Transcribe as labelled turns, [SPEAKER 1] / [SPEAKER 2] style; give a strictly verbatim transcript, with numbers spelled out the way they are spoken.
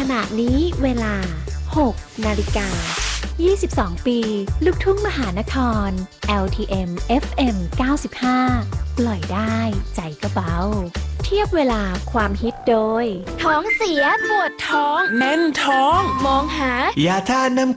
[SPEAKER 1] ณะนี้เวลาหกนาฬิกายี่สิบสองปีลูกทุ่งมหานคร แอล ที เอ็ม เอฟ เอ็ม เก้าสิบห้า ปล่อยได้ใจก็เบาเทียบเวลาความฮิตโดย
[SPEAKER 2] ท้องเสียปวดท้อง
[SPEAKER 3] แน่นท้อง
[SPEAKER 2] มองหา
[SPEAKER 3] ยาทาน้ำ